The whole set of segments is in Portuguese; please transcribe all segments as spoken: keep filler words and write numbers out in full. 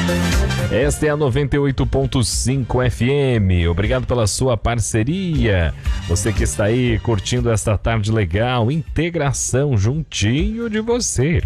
Esta é a noventa e oito ponto cinco F M. Obrigado pela sua parceria. Você que está aí curtindo esta tarde legal, integração juntinho de você.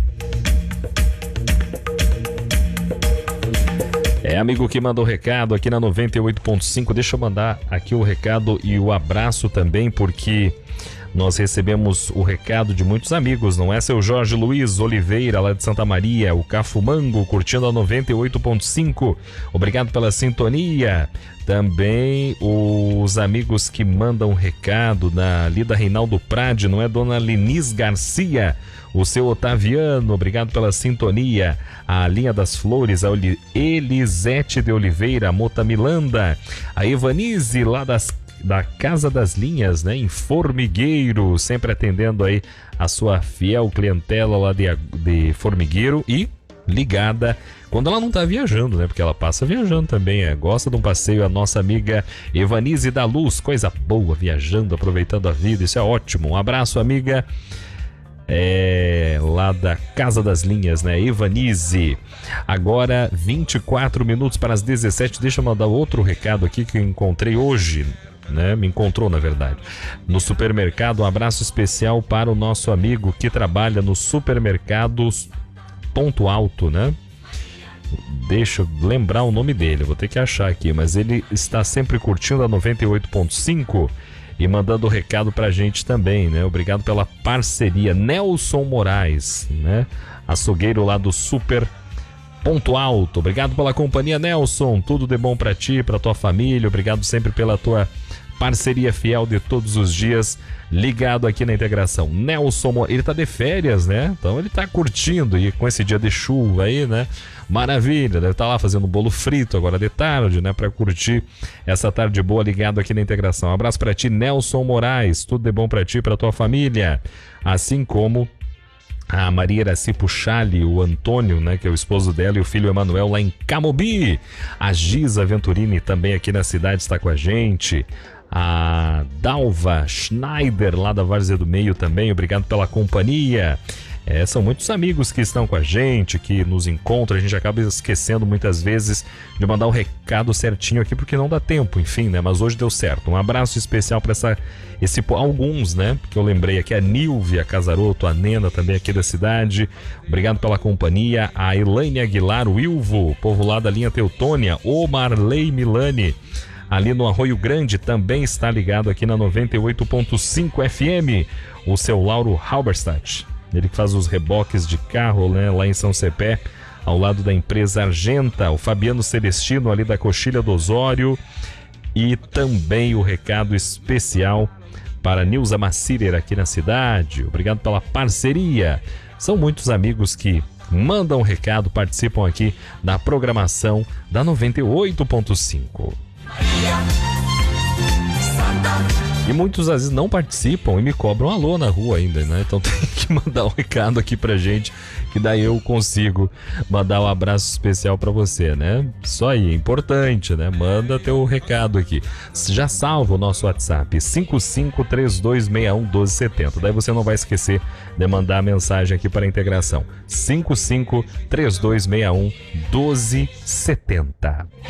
É amigo que mandou recado aqui na noventa e oito ponto cinco. Deixa eu mandar aqui o recado e o abraço também, porque nós recebemos o recado de muitos amigos, não é? Seu Jorge Luiz Oliveira, lá de Santa Maria, o Cafumango, curtindo a noventa e oito ponto cinco. Obrigado pela sintonia. Também os amigos que mandam recado na Lida Reinaldo Prade, não é? Dona Linis Garcia, o seu Otaviano, obrigado pela sintonia. A Linha das Flores, a Elisete de Oliveira, a Mota Milanda, a Evanize, lá das da Casa das Linhas, né, em Formigueiro, sempre atendendo aí a sua fiel clientela lá de, de Formigueiro e ligada quando ela não tá viajando, né, porque ela passa viajando também, é, gosta de um passeio, a nossa amiga Evanize da Luz, coisa boa, viajando, aproveitando a vida, isso é ótimo. Um abraço, amiga, é, lá da Casa das Linhas, né, Evanize. Agora vinte e quatro minutos para as dezessete, deixa eu mandar outro recado aqui que eu encontrei hoje, né? Me encontrou, na verdade, no supermercado. Um abraço especial para o nosso amigo que trabalha no supermercado Ponto Alto, né? Deixa eu lembrar o nome dele, vou ter que achar aqui, mas ele está sempre curtindo a noventa e oito ponto cinco e mandando recado pra gente também, né? Obrigado pela parceria. Nelson Moraes, né? Açougueiro lá do Super Ponto Alto. Obrigado pela companhia, Nelson. Tudo de bom pra ti, pra tua família. Obrigado sempre pela tua parceria fiel de todos os dias, ligado aqui na integração. Nelson, ele tá de férias, né? Então ele tá curtindo, e com esse dia de chuva aí, né? Maravilha, deve estar lá fazendo bolo frito agora de tarde, né? Pra curtir essa tarde boa, ligado aqui na integração. Um abraço pra ti, Nelson Moraes. Tudo de bom pra ti, pra tua família. Assim como a Maria Iraci Puchali, o Antônio, né, que é o esposo dela, e o filho Emanuel lá em Camobi. A Giza Venturini também aqui na cidade está com a gente. A Dalva Schneider lá da Várzea do Meio também, obrigado pela companhia. É, são muitos amigos que estão com a gente, que nos encontram. A gente acaba esquecendo muitas vezes de mandar o recado certinho aqui, porque não dá tempo, enfim, né? Mas hoje deu certo. Um abraço especial para essa, esse, alguns, né? Que eu lembrei aqui, a Nilvia Casaroto, a Nena também aqui da cidade. Obrigado pela companhia. A Elaine Aguilar, o Ilvo, povo lá da linha Teutônia. O Marley Milani, ali no Arroio Grande, também está ligado aqui na noventa e oito ponto cinco F M. O seu Lauro Halberstadt, ele que faz os reboques de carro, né, lá em São Cepé, ao lado da empresa Argenta. O Fabiano Celestino, ali da Coxilha do Osório. E também o recado especial para Nilza Massirer aqui na cidade. Obrigado pela parceria. São muitos amigos que mandam recado, participam aqui da programação da noventa e oito ponto cinco. E muitos às vezes não participam e me cobram alô na rua ainda, né? Então tem que mandar um recado aqui pra gente, que daí eu consigo mandar um abraço especial pra você, né? Isso aí, é importante, né? Manda teu recado aqui. Já salva o nosso WhatsApp, cinco cinco três dois seis um um dois sete zero. Daí você não vai esquecer de mandar a mensagem aqui para a integração. cinco cinco três dois seis um um dois sete zero.